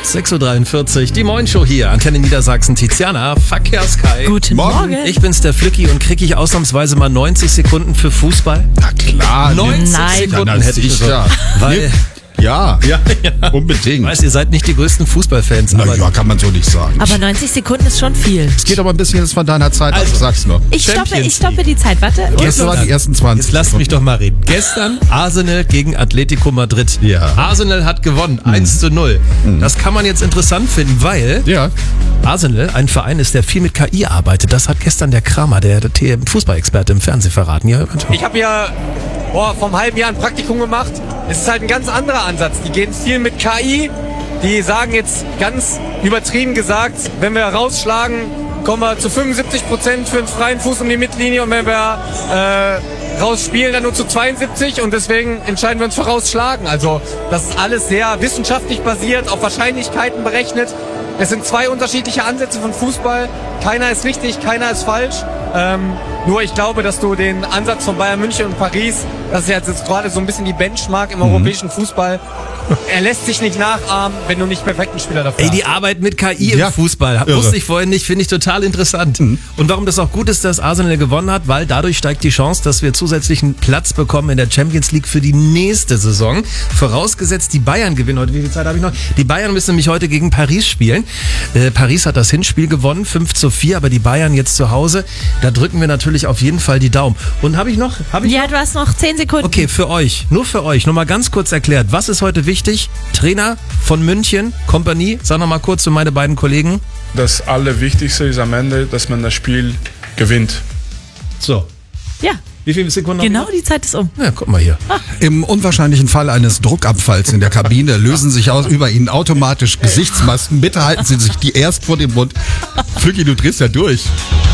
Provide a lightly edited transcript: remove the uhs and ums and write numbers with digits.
6.43 Uhr, die Moin-Show hier, Antenne Niedersachsen, Tiziana, Verkehrskai. Guten Morgen. Ich bin's, der Flücki, und kriege ich ausnahmsweise mal 90 Sekunden für Fußball? Na klar. 90 Nein. Sekunden hätte ich sicher. Weil, Ja, unbedingt. weißt, ihr seid nicht die größten Fußballfans, Na aber ja, kann man so nicht sagen. Aber 90 Sekunden ist schon viel. Es geht aber ein bisschen jetzt von deiner Zeit, also sag's nur. Ich Champions stoppe die Zeit. Warte. Jetzt waren die ersten 20. jetzt lasst mich doch mal reden. Gestern Arsenal gegen Atletico Madrid. Ja. Arsenal hat gewonnen, 1:0. Das kann man jetzt interessant finden, weil Ja. Arsenal ein Verein ist, der viel mit KI arbeitet. Das hat gestern der Kramer, der Fußballexperte im Fernsehen verraten. Ja, Ich habe ja vor einem halben Jahr ein Praktikum gemacht. Es ist halt ein ganz anderer Ansatz. Die gehen viel mit KI. Die sagen jetzt ganz übertrieben gesagt, wenn wir rausschlagen, kommen wir zu 75% für einen freien Fuß um die Mittellinie, und wenn wir rausspielen, dann nur zu 72, und deswegen entscheiden wir uns für rausschlagen. Also das ist alles sehr wissenschaftlich basiert, auf Wahrscheinlichkeiten berechnet. Es sind zwei unterschiedliche Ansätze von Fußball. Keiner ist richtig, keiner ist falsch. Nur ich glaube, dass du den Ansatz von Bayern München und Paris, das ist jetzt gerade so ein bisschen die Benchmark im europäischen Fußball, er lässt sich nicht nachahmen, wenn du nicht perfekten Spieler dafür Ey, hast. die Arbeit mit KI Ja. im Fußball, Irre. wusste ich vorhin nicht, finde ich total interessant. Und warum das auch gut ist, dass Arsenal gewonnen hat, weil dadurch steigt die Chance, dass wir zusätzlichen Platz bekommen in der Champions League für die nächste Saison. Vorausgesetzt, die Bayern gewinnen heute. Wie viel Zeit habe ich noch? Die Bayern müssen nämlich heute gegen Paris spielen. Paris hat das Hinspiel gewonnen, 5:4, aber die Bayern jetzt zu Hause. Da drücken wir natürlich auf jeden Fall die Daumen. Und habe ich noch? Ja, du hast noch 10 Sekunden. Okay, für euch, nur für euch, nochmal ganz kurz erklärt, was ist heute wichtig? Trainer von München, Kompanie, sag nochmal kurz für meine beiden Kollegen. Das Allerwichtigste ist am Ende, dass man das Spiel gewinnt. So, Ja, wie viele Sekunden genau, noch? die Zeit ist um. Ja, guck mal hier. Im unwahrscheinlichen Fall eines Druckabfalls in der Kabine lösen sich über Ihnen automatisch Gesichtsmasken. Bitte halten Sie sich die erst vor den Mund. Flücki, du drehst ja durch.